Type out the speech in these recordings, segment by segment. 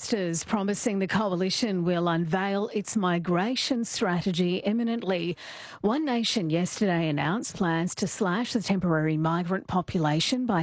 ministers promising the coalition will unveil its migration strategy imminently. One Nation yesterday announced plans to slash the temporary migrant population by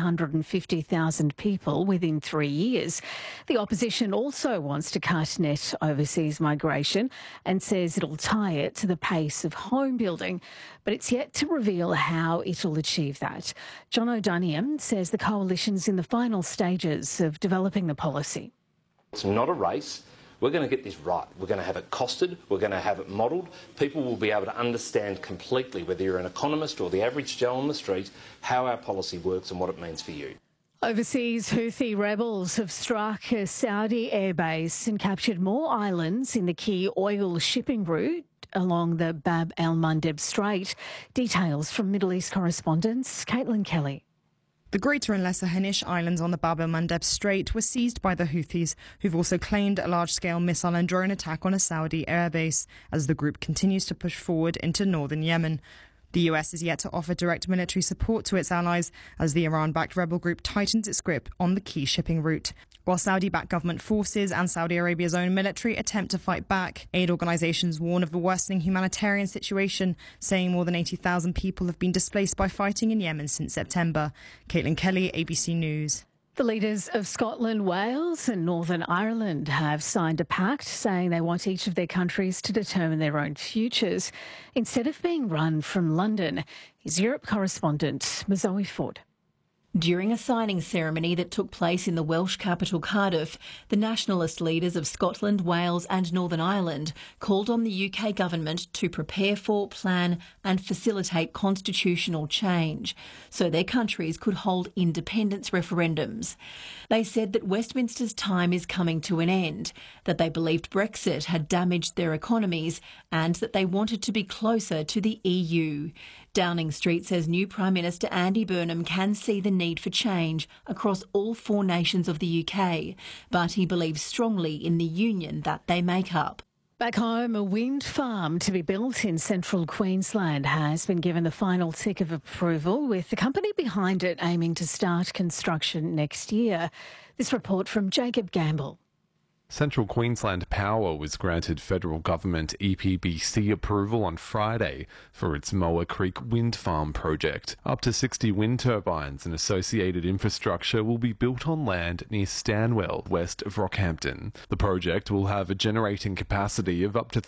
750,000 people within 3 years. The opposition also wants to cut net overseas migration and says it'll tie it to the pace of home building, but it's yet to reveal how it'll achieve that. John O'Doniam says the coalition's in the final stages of developing the policy. It's not a race. We're going to get this right. We're going to have it costed. We're going to have it modelled. People will be able to understand completely, whether you're an economist or the average Joe on the street, how our policy works and what it means for you. Overseas Houthi rebels have struck a Saudi airbase and captured more islands in the key oil shipping route along the Bab el-Mandeb Strait. Details from Middle East correspondents Caitlin Kelly. The Greater and Lesser Hanish Islands on the Bab el-Mandeb Strait were seized by the Houthis, who've also claimed a large-scale missile and drone attack on a Saudi airbase as the group continues to push forward into northern Yemen. The US is yet to offer direct military support to its allies as the Iran-backed rebel group tightens its grip on the key shipping route. While Saudi-backed government forces and Saudi Arabia's own military attempt to fight back, aid organisations warn of the worsening humanitarian situation, saying more than 80,000 people have been displaced by fighting in Yemen since September. Caitlin Kelly, ABC News. The leaders of Scotland, Wales and Northern Ireland have signed a pact saying they want each of their countries to determine their own futures instead of being run from London. Here's Europe correspondent Mazoe Ford. During a signing ceremony that took place in the Welsh capital Cardiff, the nationalist leaders of Scotland, Wales and Northern Ireland called on the UK government to prepare for, plan and facilitate constitutional change so their countries could hold independence referendums. They said that Westminster's time is coming to an end, that they believed Brexit had damaged their economies and that they wanted to be closer to the EU. Downing Street says new Prime Minister Andy Burnham can see the need for change across all 4 nations of the UK, but he believes strongly in the union that they make up. Back home, a wind farm to be built in central Queensland has been given the final tick of approval, with the company behind it aiming to start construction next year. This report from Jacob Gamble. Central Queensland Power was granted federal government EPBC approval on Friday for its Moa Creek wind farm project. Up to 60 wind turbines and associated infrastructure will be built on land near Stanwell, west of Rockhampton. The project will have a generating capacity of up to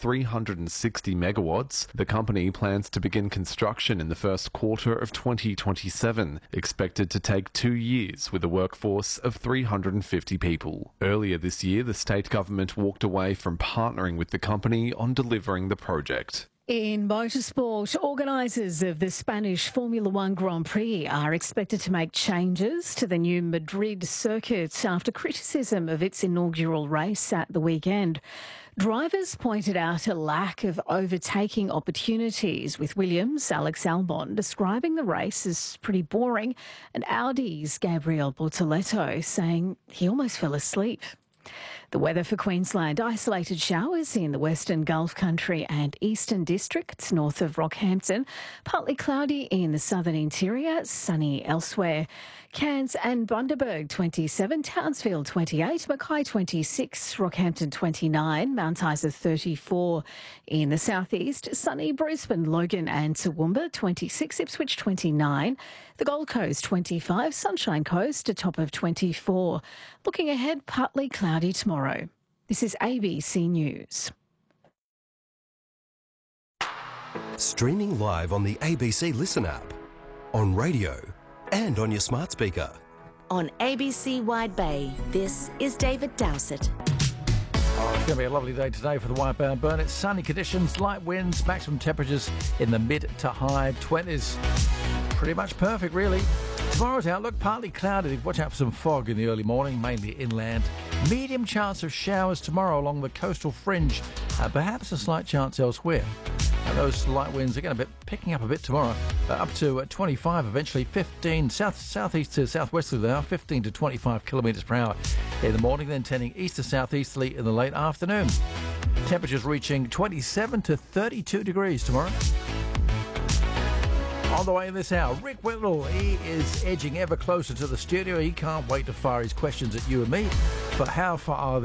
360 megawatts. The company plans to begin construction in the first quarter of 2027, expected to take 2 years with a workforce of 350 people. Earlier this year, the state government walked away from partnering with the company on delivering the project. In motorsport, organisers of the Spanish Formula One Grand Prix are expected to make changes to the new Madrid circuit after criticism of its inaugural race at the weekend. Drivers pointed out a lack of overtaking opportunities, with Williams' Alex Albon describing the race as pretty boring and Audi's Gabriel Bortoleto saying he almost fell asleep. The weather for Queensland: isolated showers in the Western Gulf Country and Eastern Districts north of Rockhampton. Partly cloudy in the southern interior, sunny elsewhere. Cairns and Bundaberg 27, Townsville 28, Mackay 26, Rockhampton 29, Mount Isa 34. In the southeast, sunny Brisbane, Logan and Toowoomba 26, Ipswich 29, the Gold Coast 25, Sunshine Coast a top of 24. Looking ahead, partly cloudy tomorrow. This is ABC News. Streaming live on the ABC Listen app, on radio and on your smart speaker. On ABC Wide Bay, this is David Dowsett. Oh, it's going to be a lovely day today for the Wide Bay and Burnett. Sunny conditions, light winds, maximum temperatures in the mid to high 20s. Pretty much perfect, really. Tomorrow's outlook, partly cloudy. Watch out for some fog in the early morning, mainly inland. Medium chance of showers tomorrow along the coastal fringe. Perhaps a slight chance elsewhere. Those light winds are going to be picking up a bit tomorrow, up to 25 eventually, 15 southeast to southwesterly they are, 15 to 25 kilometres per hour in the morning, then tending east to southeasterly in the late afternoon. Temperatures reaching 27 to 32 degrees tomorrow. On the way in this hour, Rick Whittle, he is edging ever closer to the studio. He can't wait to fire his questions at you and me. But how far are they?